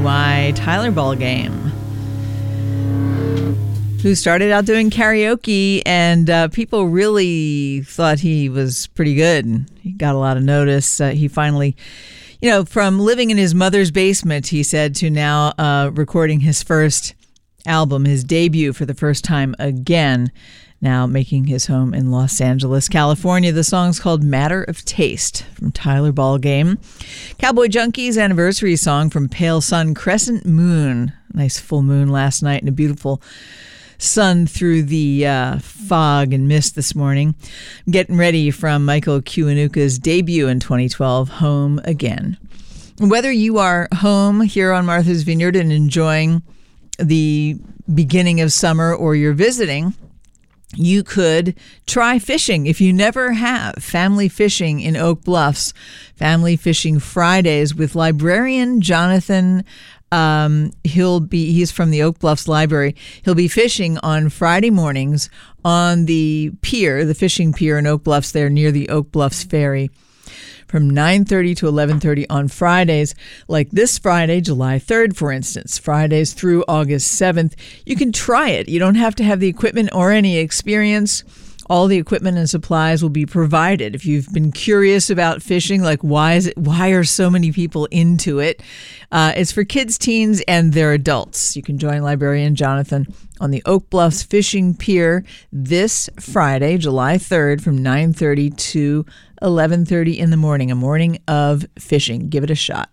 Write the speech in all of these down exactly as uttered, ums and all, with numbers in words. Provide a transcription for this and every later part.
Y Tyler Ball Game, who started out doing karaoke, and uh, people really thought he was pretty good. He got a lot of notice. Uh, he finally, you know, from living in his mother's basement, he said, to now uh, recording his first album, his debut for the first time again, now making his home in Los Angeles, California. The song's called Matter of Taste from Tyler Ball Game. Cowboy Junkies anniversary song from Pale Sun, Crescent Moon. Nice full moon last night and a beautiful sun through the uh, fog and mist this morning. I'm getting ready from Michael Kiwanuka's debut in twenty twelve, Home Again. Whether you are home here on Martha's Vineyard and enjoying the beginning of summer, or you're visiting, you could try fishing if you never have. Family fishing in Oak Bluffs. Family Fishing Fridays with librarian Jonathan. Um, he'll be, he's from the Oak Bluffs Library. He'll be fishing on Friday mornings on the pier, the fishing pier in Oak Bluffs there near the Oak Bluffs Ferry, from nine thirty to eleven thirty on Fridays, like this Friday, July third, for instance, Fridays through August seventh. You can try it. You don't have to have the equipment or any experience. All the equipment and supplies will be provided. If you've been curious about fishing, like why is it, why are so many people into it? Uh, it's for kids, teens, and their adults. You can join librarian Jonathan on the Oak Bluffs Fishing Pier this Friday, July third, from nine thirty to eleven thirty in the morning, a morning of fishing. Give it a shot.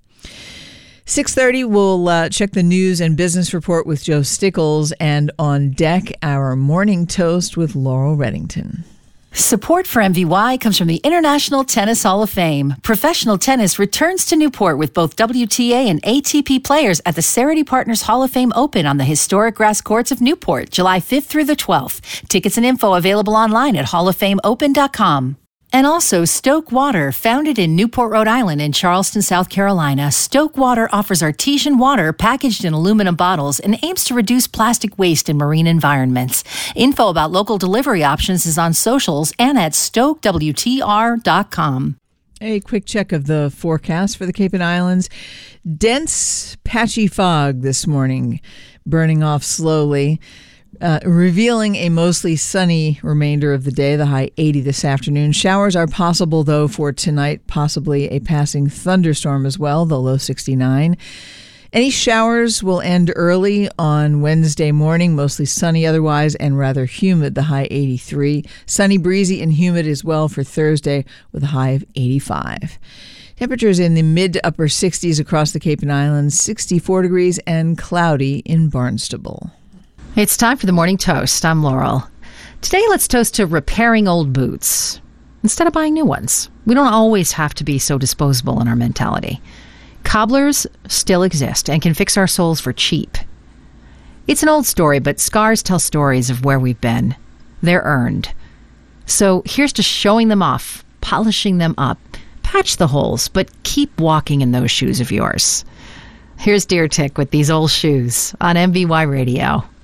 six thirty, we'll uh, check the news and business report with Joe Stickles, and on deck, our morning toast with Laurel Reddington. Support for M V Y comes from the International Tennis Hall of Fame. Professional tennis returns to Newport with both W T A and A T P players at the Cerity Partners Hall of Fame Open on the historic grass courts of Newport, July fifth through the twelfth. Tickets and info available online at hall of fame open dot com. And also Stoke Water, founded in Newport, Rhode Island and Charleston, South Carolina. Stoke Water offers artesian water packaged in aluminum bottles and aims to reduce plastic waste in marine environments. Info about local delivery options is on socials and at stoke w t r dot com. A quick check of the forecast for the Cape and Islands. Dense, patchy fog this morning, burning off slowly. Uh, revealing a mostly sunny remainder of the day, the high eighty this afternoon. Showers are possible, though, for tonight, possibly a passing thunderstorm as well, the low sixty-nine. Any showers will end early on Wednesday morning, mostly sunny otherwise and rather humid, the high eighty-three. Sunny, breezy, and humid as well for Thursday with a high of eighty-five. Temperatures in the mid to upper sixties across the Cape and Islands, sixty-four degrees and cloudy in Barnstable. It's time for the Morning Toast. I'm Laurel. Today, let's toast to repairing old boots instead of buying new ones. We don't always have to be so disposable in our mentality. Cobblers still exist and can fix our soles for cheap. It's an old story, but scars tell stories of where we've been. They're earned. So here's to showing them off, polishing them up, patch the holes, but keep walking in those shoes of yours. Here's Deer Tick with These Old Shoes on M V Y Radio.